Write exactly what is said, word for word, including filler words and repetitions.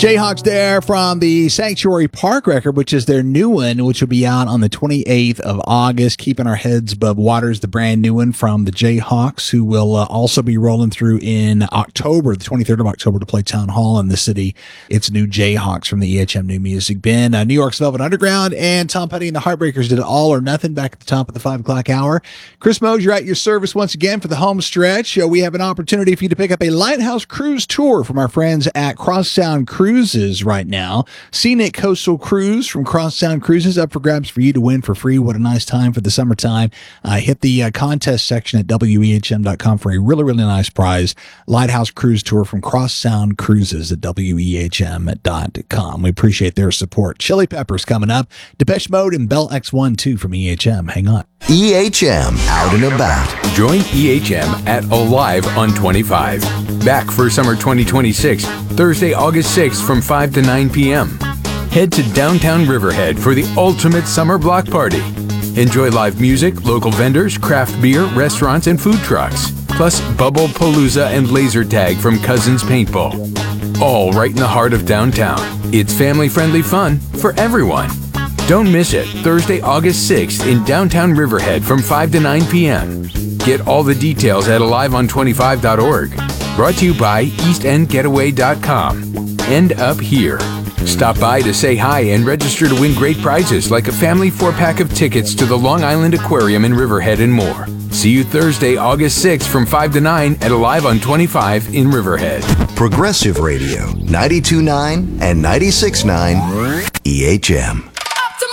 Jayhawks there from the Sanctuary Park record, which is their new one, which will be out on the twenty-eighth of August. Keeping Our Heads Above Water is the brand new one from the Jayhawks, who will uh, also be rolling through in October, the twenty-third of October, to play Town Hall in the city. It's new Jayhawks from the E H M New Music Bin. Uh, New York's Velvet Underground and Tom Petty and the Heartbreakers did All or Nothing back at the top of the five o'clock hour. Chris Mosier at your service once again for the home stretch. Uh, we have an opportunity for you to pick up a Lighthouse Cruise tour from our friends at Cross Sound Cruises right now. Scenic Coastal Cruise from Cross Sound Cruises up for grabs for you to win for free. What a nice time for the summertime. Uh, hit the uh, contest section at W E H M dot com for a really, really nice prize. Lighthouse Cruise Tour from Cross Sound Cruises at W E H M dot com. We appreciate their support. Chili Peppers coming up. Depeche Mode and Bell X one two from E H M. Hang on. E H M Out and About. Join E H M at Alive on twenty-five. Back for summer twenty twenty-six, Thursday, August sixth from five to nine p.m. Head to downtown Riverhead for the ultimate summer block party. Enjoy live music, local vendors, craft beer, restaurants, and food trucks. Plus Bubble Palooza and laser tag from Cousins Paintball. All right in the heart of downtown. It's family-friendly fun for everyone. Don't miss it, Thursday, August sixth in downtown Riverhead from five to nine p.m. Get all the details at alive on twenty-five dot org. Brought to you by east end getaway dot com. End up here. Stop by to say hi and register to win great prizes like a family four-pack of tickets to the Long Island Aquarium in Riverhead and more. See you Thursday, August sixth from five to nine at Alive on twenty-five in Riverhead. Progressive Radio, ninety-two point nine and ninety-six point nine E H M.